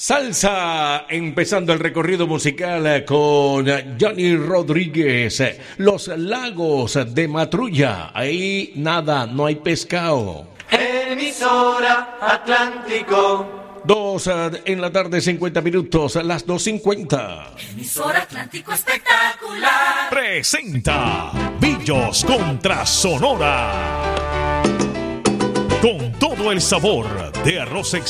Salsa, empezando el recorrido musical con Johnny Rodríguez, Los Lagos de Matrulla, ahí nada, no hay pescado. Emisora Atlántico. 2 en la tarde, 50 minutos, a las 2:50. Emisora Atlántico espectacular. Presenta Billos contra Sonora. Con todo el sabor de arroz